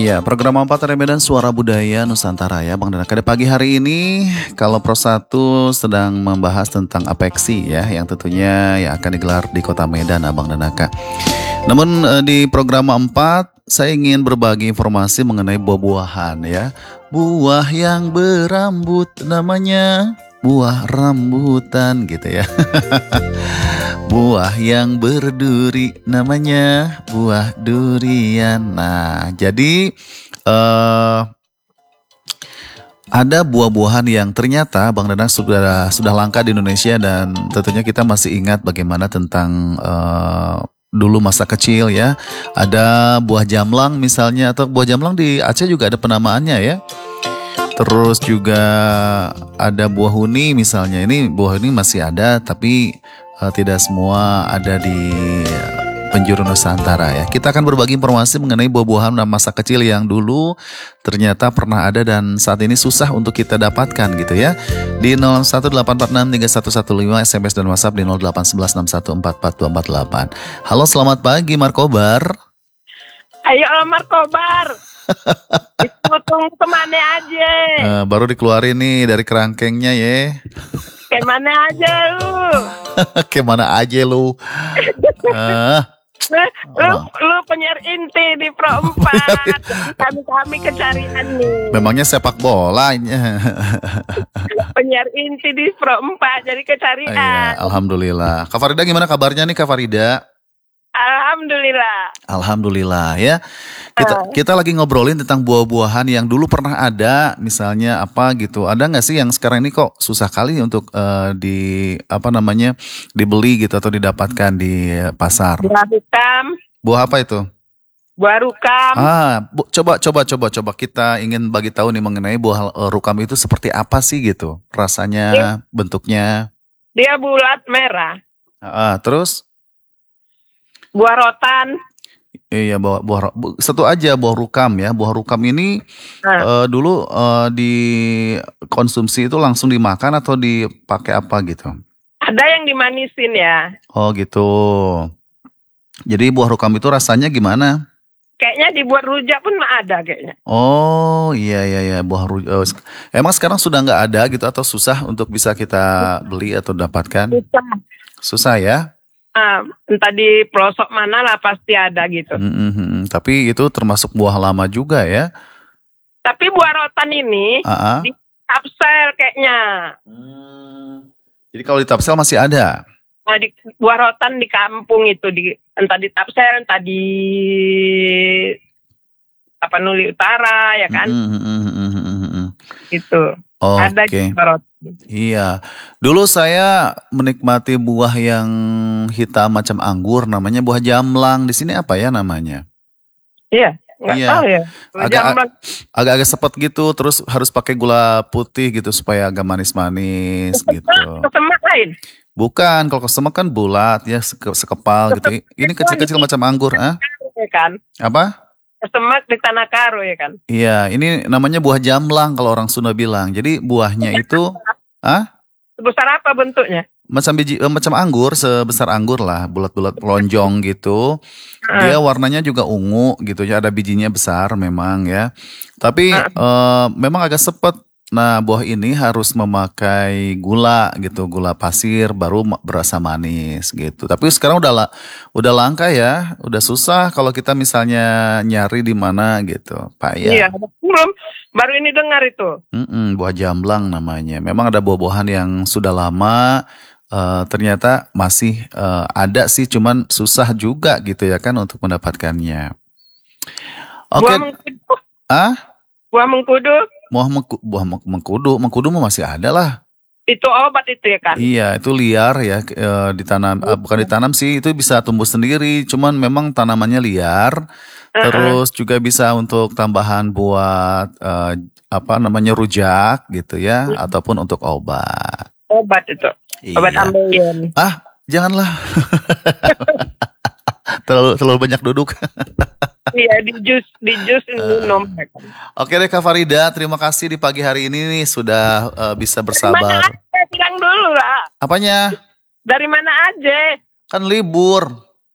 Iya, program 4 dari Medan Suara Budaya Nusantara ya Bang Danaka. Pada pagi hari ini kalau Pro 1 sedang membahas tentang apeksi ya, yang tentunya yang akan digelar di Kota Medan Abang Danaka. Namun di program 4 saya ingin berbagi informasi mengenai buah-buahan ya. Buah yang berambut namanya buah rambutan gitu ya. Buah yang berduri namanya buah durian. Nah, jadi ada buah-buahan yang ternyata Bang Danang sudah langka di Indonesia dan tentunya kita masih ingat bagaimana tentang dulu masa kecil ya. Ada buah jamlang misalnya, atau buah jamlang di Aceh juga ada penamaannya ya. Terus juga ada buah huni misalnya. Ini buah huni masih ada tapi tidak semua ada di penjuru Nusantara ya. Kita akan berbagi informasi mengenai buah-buahan masa kecil yang dulu ternyata pernah ada dan saat ini susah untuk kita dapatkan gitu ya. Di 0184631115 SMS dan WhatsApp di 0811614448. Halo, selamat pagi Markobar. Ayo Markobar. Dipotong kemana aja? Baru dikeluarin nih dari kerangkengnya ya. Kemana aja lu? Kemana aja lu? Lu penyiar inti di Pro 4. Kami kecarian nih. Memangnya sepak bola ini. Penyiar inti di Pro 4 jadi kecarian. Iya, alhamdulillah. Kak Farida gimana kabarnya nih Kak Farida? Alhamdulillah ya. Kita lagi ngobrolin tentang buah-buahan yang dulu pernah ada, misalnya apa gitu. Ada nggak sih yang sekarang ini kok susah kali untuk dibeli gitu atau didapatkan di pasar? Buah rukam. Buah apa itu? Buah rukam. Coba kita ingin bagi tahu nih mengenai buah rukam itu seperti apa sih gitu, rasanya, bentuknya. Dia bulat merah. Terus? Buah rotan. Iya, satu aja buah rukam ya. Buah rukam ini dulu dikonsumsi itu langsung dimakan atau dipakai apa gitu? Ada yang dimanisin ya. Oh gitu. Jadi buah rukam itu rasanya gimana? Kayaknya dibuat rujak pun ada kayaknya. Oh iya buah rujak. Emang sekarang sudah nggak ada gitu atau susah untuk bisa kita beli atau dapatkan? Susah ya? Entah di pelosok mana lah pasti ada gitu. Tapi itu termasuk buah lama juga ya. Tapi buah rotan ini di Tapsel kayaknya. Jadi kalau di Tapsel masih ada. Nah, buah rotan di kampung itu entah di Tapsel entah di Tapanuli Utara ya kan. Itu. Ada buah rotan. Iya, dulu saya menikmati buah yang hitam macam anggur, namanya buah jamlang. Di sini apa ya namanya? Iya, nggak tahu ya. Agak-agak sepet gitu, terus harus pakai gula putih gitu supaya agak manis-manis gitu. Kesemak lain? Bukan, kalau kesemak kan bulat ya, sekepal gitu. Ini kecil-kecil macam anggur, Kan? Apa? Kesemak di Tanah Karo ya kan? Iya, ini namanya buah jamlang kalau orang Sunda bilang. Jadi buahnya itu, sebesar apa bentuknya? Macam anggur, sebesar anggur lah, bulat-bulat lonjong gitu. Dia warnanya juga ungu gitu ya, ada bijinya besar memang ya. Tapi memang agak sepet. Nah, buah ini harus memakai gula gitu, gula pasir baru berasa manis gitu. Tapi sekarang udah langka ya, udah susah kalau kita misalnya nyari di mana gitu, Pak ya. Iya, belum. Baru ini dengar itu. Buah jamlang namanya. Memang ada buah-buahan yang sudah lama, ternyata masih ada sih, cuman susah juga gitu ya kan untuk mendapatkannya. Oke. Buah mengkudu. Buah mengkudu masih ada lah. Itu obat itu ya kan? Iya, itu liar ya, ditanam, bukan ditanam sih, itu bisa tumbuh sendiri, cuman memang tanamannya liar. Terus juga bisa untuk tambahan buat rujak gitu ya, ataupun untuk obat. Obat itu. Iya. Obat ambeien. Janganlah. terlalu banyak duduk. Iya, di jus minum. Oke deh Kak Farida, terima kasih di pagi hari ini nih sudah bisa bersabar. Bilang dulu lah. Apanya? Dari mana aja? Kan libur.